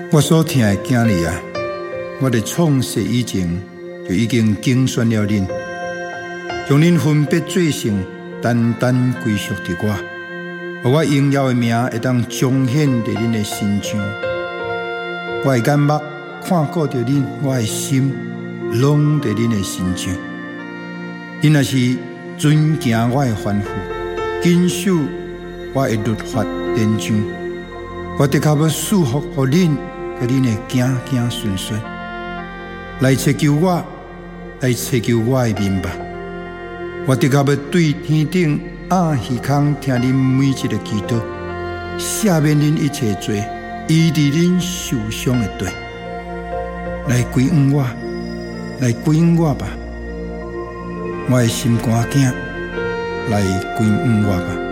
我所听的囝儿啊，我伫创世以前就已经竞选了恁，将恁分别做成，单单归属伫我，而我荣耀的名会当彰显伫恁的身上。我的眼目看顾着恁，我的心拢伫恁的身上。恁若是遵行我的吩咐，谨守我的律法典章，我的确要赐福予恁，甲恁会行行顺顺。来祈求我，来祈求我的面吧。我的确要对天顶暗耳孔听恁每一个祈祷，赦免恁一切罪，医治恁受伤的地。来归恩我，来归恩我吧。我的心肝囝，来归恩我吧。